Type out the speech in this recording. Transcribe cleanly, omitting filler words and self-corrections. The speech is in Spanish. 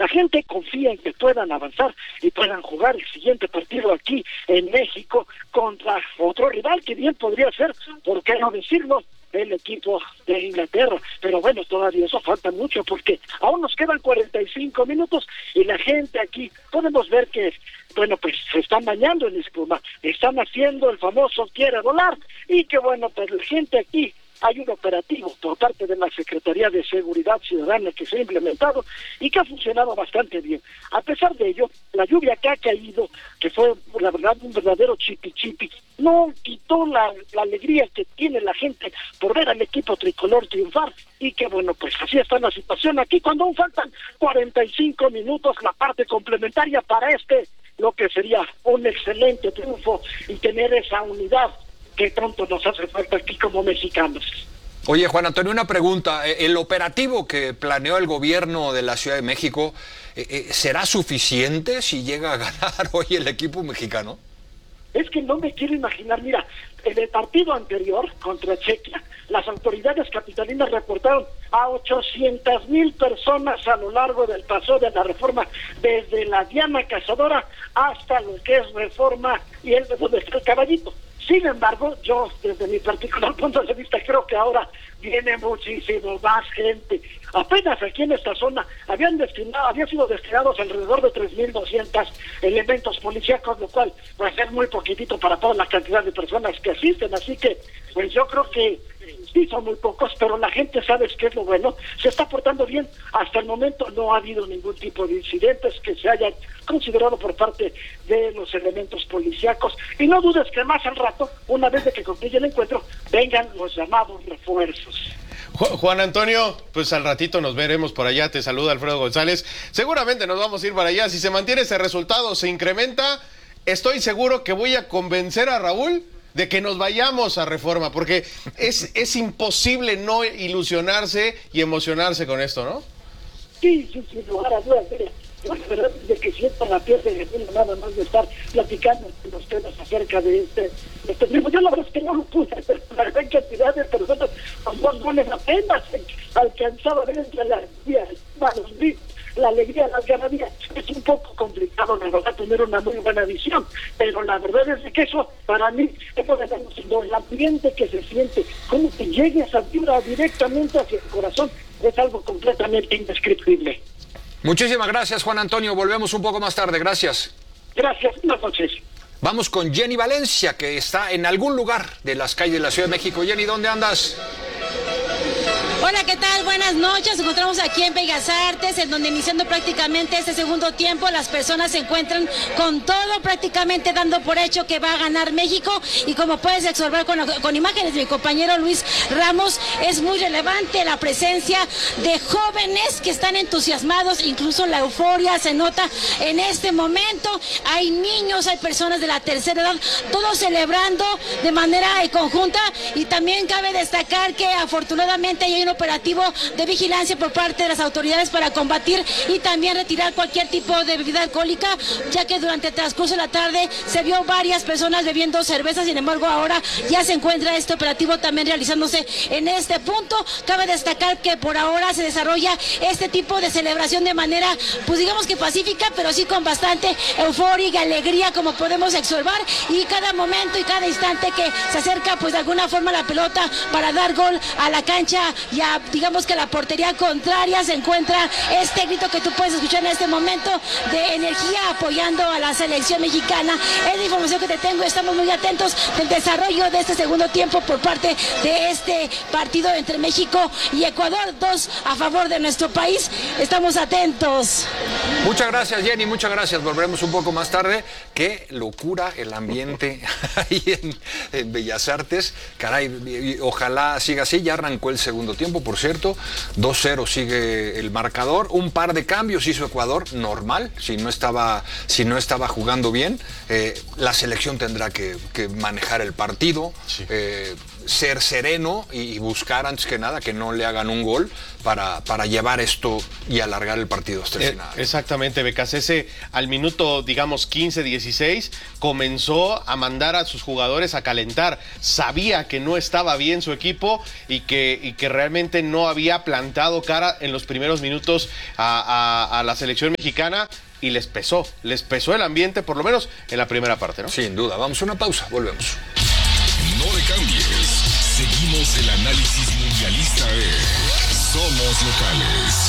la gente confía en que puedan avanzar y puedan jugar el siguiente partido aquí en México contra otro rival que bien podría ser, ¿por qué no decirlo?, el equipo de Inglaterra. Pero bueno, todavía eso falta mucho porque aún nos quedan 45 minutos y la gente aquí podemos ver que, bueno, pues se están bañando en espuma, están haciendo el famoso quiere volar, y que bueno, pues la gente aquí, hay un operativo por parte de la Secretaría de Seguridad Ciudadana que se ha implementado y que ha funcionado bastante bien. A pesar de ello, la lluvia que ha caído, que fue la verdad un verdadero chipi, no quitó la alegría que tiene la gente por ver al equipo tricolor triunfar, y que bueno, pues así está la situación aquí cuando aún faltan 45 minutos, la parte complementaria para lo que sería un excelente triunfo y tener esa unidad que pronto nos hace falta aquí como mexicanos. Oye, Juan Antonio, una pregunta. ¿El operativo que planeó el gobierno de la Ciudad de México será suficiente si llega a ganar hoy el equipo mexicano? Es que no me quiero imaginar, mira, en el partido anterior contra Chequia, las autoridades capitalinas reportaron a 800,000 personas a lo largo del paso de la Reforma, desde la Diana Cazadora hasta lo que es Reforma y donde está el Caballito. Sin embargo, yo desde mi particular punto de vista creo que ahora viene muchísimo más gente. Apenas aquí en esta zona habían sido destinados alrededor de 3,200 elementos policíacos, lo cual pues es muy poquitito para toda la cantidad de personas que asisten, así que pues yo creo que sí son muy pocos, pero la gente sabe qué es lo bueno, se está portando bien. Hasta el momento no ha habido ningún tipo de incidentes que se hayan considerado por parte de los elementos policíacos, y no dudes que más al rato, una vez de que concluya el encuentro, vengan los llamados refuerzos. Juan Antonio, pues al ratito nos veremos por allá. Te saluda Alfredo González. Seguramente nos vamos a ir para allá. Si se mantiene ese resultado, se incrementa, estoy seguro que voy a convencer a Raúl de que nos vayamos a Reforma, porque es imposible no ilusionarse y emocionarse con esto, ¿no? Sí, sin lugar a dudas. Yo la verdad es de que siento la piel de Jesús nada más de estar platicando con ustedes acerca de este mismo. Yo la verdad es que no lo pude hacer, la gran cantidad de personas con 2 goles apenas alcanzaba a ver entre la alegría, las ganaderías. Es un poco complicado, la verdad, tener una muy buena visión, pero la verdad es de que eso, para mí, el ambiente que se siente, cómo te llegue esa vibra directamente hacia el corazón, es algo completamente indescriptible. Muchísimas gracias, Juan Antonio. Volvemos un poco más tarde. Gracias. Gracias. Buenas noches. Vamos con Jenny Valencia, que está en algún lugar de las calles de la Ciudad de México. Jenny, ¿dónde andas? Hola, ¿qué tal? Buenas noches. Nos encontramos aquí en Bellas Artes, en donde iniciando prácticamente este segundo tiempo, las personas se encuentran con todo, prácticamente dando por hecho que va a ganar México. Y como puedes observar con imágenes de mi compañero Luis Ramos, es muy relevante la presencia de jóvenes que están entusiasmados, incluso la euforia se nota en este momento. Hay niños, hay personas de la tercera edad, todos celebrando de manera conjunta, y también cabe destacar que afortunadamente hay un operativo de vigilancia por parte de las autoridades para combatir y también retirar cualquier tipo de bebida alcohólica, ya que durante el transcurso de la tarde se vio varias personas bebiendo cerveza. Sin embargo, ahora ya se encuentra este operativo también realizándose en este punto. Cabe destacar que por ahora se desarrolla este tipo de celebración de manera, pues digamos que pacífica, pero sí con bastante euforia y alegría, como podemos observar, y cada momento y cada instante que se acerca pues de alguna forma la pelota para dar gol a la cancha, ya digamos que la portería contraria, se encuentra este grito que tú puedes escuchar en este momento de energía apoyando a la selección mexicana. Es la información que te tengo. Estamos muy atentos del desarrollo de este segundo tiempo por parte de este partido entre México y Ecuador, 2 a favor de nuestro país. Estamos atentos. Muchas gracias, Jenny, muchas gracias. Volveremos un poco más tarde. Qué locura el ambiente ahí en Bellas Artes. Caray, ojalá siga así. Ya arrancó el segundo tiempo, por cierto. 2-0 sigue el marcador. Un par de cambios hizo Ecuador, normal, si no estaba jugando bien. La selección tendrá que manejar el partido. Sí. ser sereno y buscar antes que nada que no le hagan un gol para llevar esto y alargar el partido hasta el final. Exactamente, Becasese al minuto, digamos, 15-16, comenzó a mandar a sus jugadores a calentar. Sabía que no estaba bien su equipo y que realmente no había plantado cara en los primeros minutos a la selección mexicana. Y les pesó el ambiente, por lo menos en la primera parte, ¿no? Sin duda. Vamos a una pausa, volvemos. No le cambies. Seguimos el análisis mundialista de Somos Locales.